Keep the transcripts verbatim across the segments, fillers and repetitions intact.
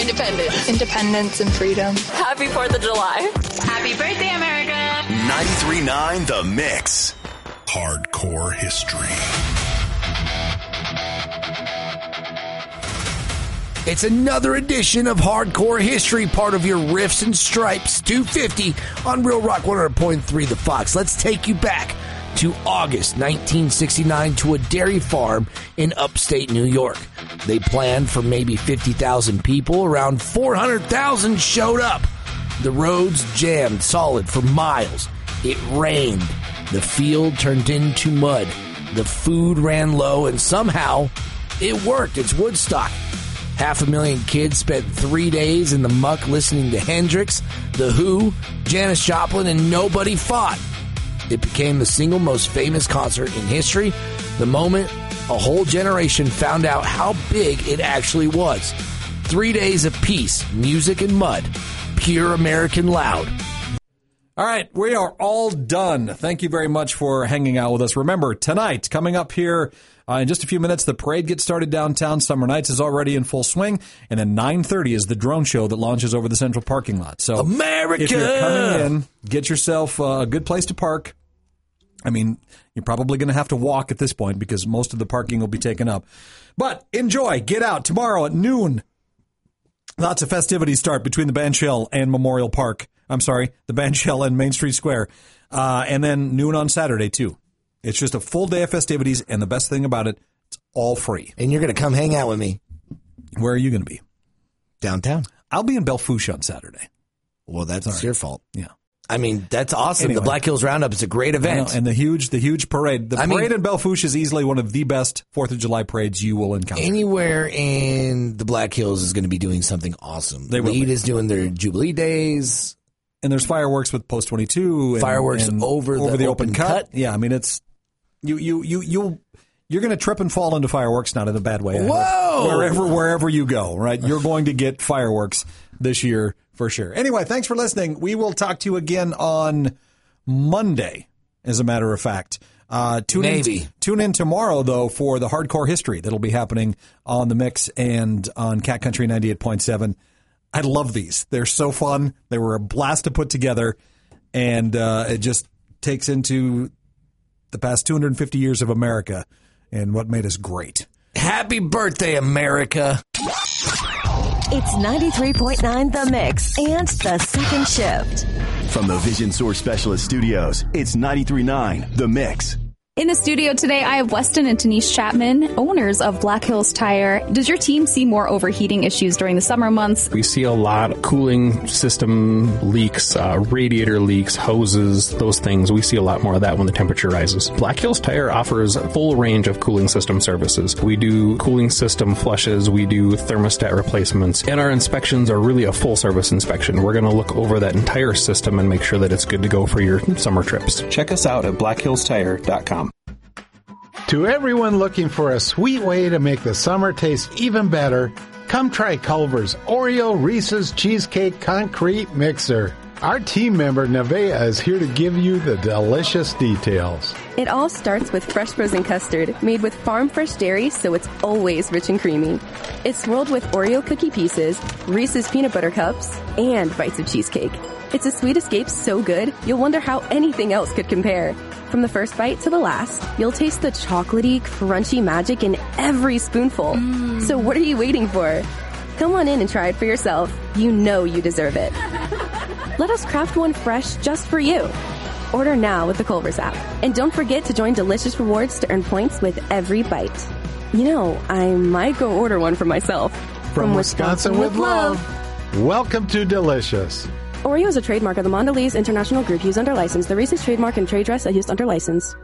independence. Independence and freedom. Happy fourth of July. Happy birthday, America. ninety-three point nine The Mix. Hardcore history. It's another edition of Hardcore History, part of your Riffs and Stripes two fifty on Real Rock one hundred point three The Fox. Let's take you back to August nineteen sixty-nine to a dairy farm in upstate New York. They planned for maybe fifty thousand people. Around four hundred thousand showed up. The roads jammed solid for miles. It rained. The field turned into mud. The food ran low, and somehow it worked. It's Woodstock. Half a million kids spent three days in the muck listening to Hendrix, The Who, Janis Joplin, and nobody fought. It became the single most famous concert in history, the moment a whole generation found out how big it actually was. Three days of peace, music, and mud. Pure American loud. All right, we are all done. Thank you very much for hanging out with us. Remember, tonight, coming up here uh, in just a few minutes, the parade gets started downtown. Summer Nights is already in full swing. And then nine thirty is the drone show that launches over the central parking lot. So America! If you're coming in, get yourself uh, a good place to park. I mean, you're probably going to have to walk at this point because most of the parking will be taken up. But enjoy. Get out tomorrow at noon. Lots of festivities start between the Bandshell and Memorial Park. I'm sorry, the Bandshell and Main Street Square. Uh, and then noon on Saturday, too. It's just a full day of festivities, and the best thing about it, it's all free. And you're going to come hang out with me. Where are you going to be? Downtown. I'll be in Belle Fourche on Saturday. Well, that's Sorry. your fault. Yeah. I mean, that's awesome. Anyway. The Black Hills Roundup is a great event. Know, and the huge the huge parade. The I parade mean, in Belle Fourche is easily one of the best fourth of July parades you will encounter. Anywhere in the Black Hills is going to be doing something awesome. They will Lead be. is doing their Jubilee Days. And there's fireworks with Post twenty-two. And, Fireworks and over, over the, the open, open cut. cut. Yeah, I mean, it's you you you you you're going to trip and fall into fireworks, not in a bad way. I Whoa! hope. Wherever wherever you go, right? You're going to get fireworks this year for sure. Anyway, thanks for listening. We will talk to you again on Monday, as a matter of fact. Uh, tune Maybe. In, tune in tomorrow, though, for the Hardcore History that'll be happening on The Mix and on Cat Country ninety-eight point seven. I love these. They're so fun. They were a blast to put together, and uh, it just takes into the past two hundred fifty years of America and what made us great. Happy birthday, America. It's ninety-three point nine The Mix and The Second Shift. From the Vision Source Specialist Studios, it's ninety-three point nine The Mix. In the studio today, I have Weston and Denise Chapman, owners of Black Hills Tire. Does your team see more overheating issues during the summer months? We see a lot of cooling system leaks, uh, radiator leaks, hoses, those things. We see a lot more of that when the temperature rises. Black Hills Tire offers a full range of cooling system services. We do cooling system flushes, we do thermostat replacements, and our inspections are really a full service inspection. We're going to look over that entire system and make sure that it's good to go for your summer trips. Check us out at black hills tire dot com. To everyone looking for a sweet way to make the summer taste even better, come try Culver's Oreo Reese's Cheesecake Concrete Mixer. Our team member Nevaeh is here to give you the delicious details. It all starts with fresh frozen custard made with farm fresh dairy, so it's always rich and creamy. It's swirled with Oreo cookie pieces, Reese's peanut butter cups, and bites of cheesecake. It's a sweet escape so good, you'll wonder how anything else could compare. From the first bite to the last, you'll taste the chocolatey, crunchy magic in every spoonful. Mm. So what are you waiting for? Come on in and try it for yourself. You know you deserve it. Let us craft one fresh just for you. Order now with the Culver's app. And don't forget to join Delicious Rewards to earn points with every bite. You know, I might go order one for myself. From, From Wisconsin, Wisconsin with love. love. Welcome to Delicious. Oreo is a trademark of the Mondelez International Group used under license. The Reese's trademark and trade dress are used under license.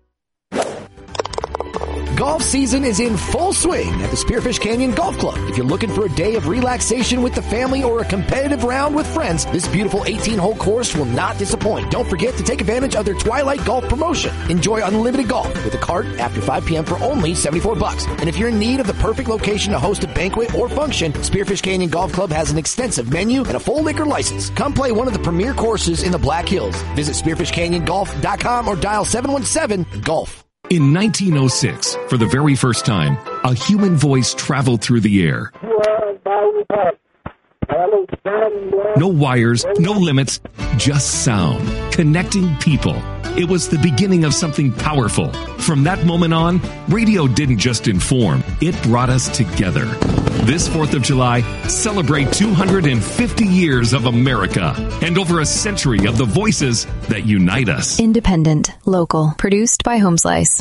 Golf season is in full swing at the Spearfish Canyon Golf Club. If you're looking for a day of relaxation with the family or a competitive round with friends, this beautiful eighteen-hole course will not disappoint. Don't forget to take advantage of their Twilight Golf promotion. Enjoy unlimited golf with a cart after five p.m. for only seventy-four bucks. And if you're in need of the perfect location to host a banquet or function, Spearfish Canyon Golf Club has an extensive menu and a full liquor license. Come play one of the premier courses in the Black Hills. Visit spearfish canyon golf dot com or dial seven one seven golf. In nineteen oh six, for the very first time, a human voice traveled through the air. No wires, no limits, just sound, connecting people. It was the beginning of something powerful. From that moment on, radio didn't just inform, it brought us together. This fourth of July, celebrate two hundred fifty years of America and over a century of the voices that unite us. Independent, local, produced by Home Slice.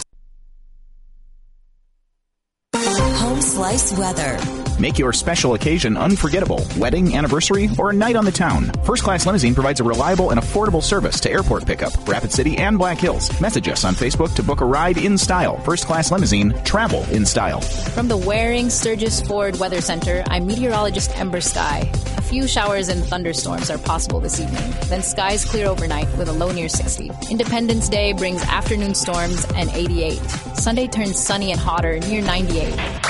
Home Slice weather. Make your special occasion unforgettable. Wedding, anniversary, or a night on the town. First Class Limousine provides a reliable and affordable service to airport pickup, Rapid City, and Black Hills. Message us on Facebook to book a ride in style. First Class Limousine, travel in style. From the Waring Sturgis Ford Weather Center, I'm meteorologist Ember Sky. A few showers and thunderstorms are possible this evening. Then skies clear overnight with a low near sixty. Independence Day brings afternoon storms and eighty-eight. Sunday turns sunny and hotter near ninety-eight.